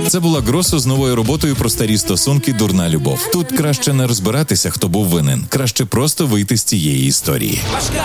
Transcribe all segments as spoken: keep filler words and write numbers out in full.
Це була Гросо з новою роботою про старі стосунки «Дурна любов». Тут краще не розбиратися, хто був винен. Краще просто вийти з цієї історії.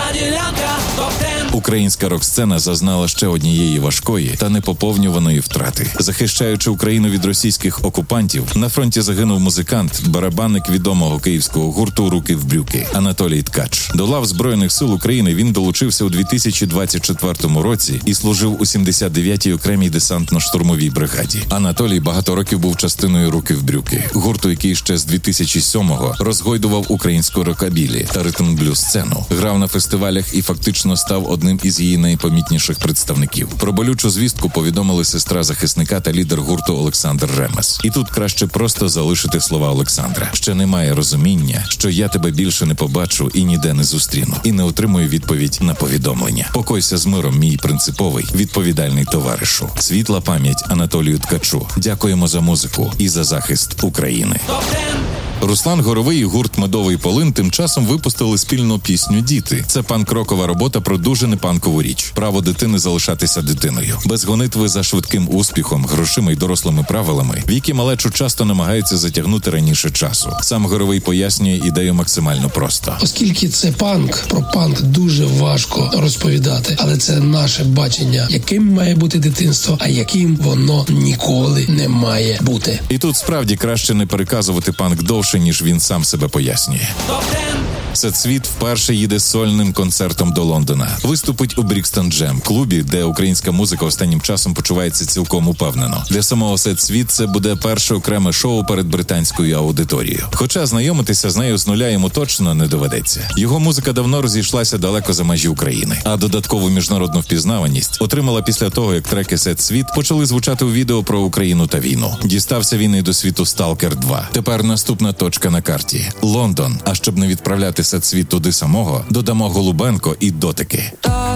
Українська рок-сцена зазнала ще однієї важкої та непоповнюваної втрати. Захищаючи Україну від російських окупантів, на фронті загинув музикант, барабанник відомого київського гурту «Руки в брюки» Анатолій Ткач. До лав Збройних сил України він долучився у дві тисячі двадцять четвертому році і служив у сімдесят дев'ятій окремій десантно-штурмовій бригаді. Анатолій багато років був частиною «Руки в брюки», гурту, який ще з дві тисячі сьомого розгойдував українську рокабілі та ритм-блюз сцену, грав на фестивалях і фактично став одним із її найпомітніших представників. Про болючу звістку повідомили сестра захисника та лідер гурту Олександр Ремес. І тут краще просто залишити слова Олександра. Ще немає розуміння, що я тебе більше не побачу і ніде не зустріну. І не отримую відповідь на повідомлення. Покойся з миром, мій принциповий, відповідальний товаришу. Світла пам'ять Анатолію Ткачу. Дякуємо за музику і за захист України. Руслан Горовий і гурт «Медовий полин» тим часом випустили спільну пісню «Діти». Це панк-рокова робота про дуже непанкову річ – право дитини залишатися дитиною. Без гонитви за швидким успіхом, грошима й дорослими правилами, в які малечу часто намагаються затягнути раніше часу. Сам Горовий пояснює ідею максимально просто. Оскільки це панк, про панк дуже важко розповідати, але це наше бачення, яким має бути дитинство, а яким воно ніколи не має бути. І тут справді краще не переказувати панк довше, ніж він сам себе пояснює. Сет Світ вперше їде сольним концертом до Лондона. Виступить у Брікстон Джем, клубі, де українська музика останнім часом почувається цілком упевнено. Для самого Сет Світ це буде перше окреме шоу перед британською аудиторією. Хоча знайомитися з нею з нуля йому точно не доведеться. Його музика давно розійшлася далеко за межі України, а додаткову міжнародну впізнаваність отримала після того, як треки Сет Світ почали звучати у відео про Україну та війну. Дістався він і до світу «Сталкер два». Тепер наступна точка на карті – Лондон. А щоб не відправляти Сет Світ туди самого, додамо Голубенко і дотики.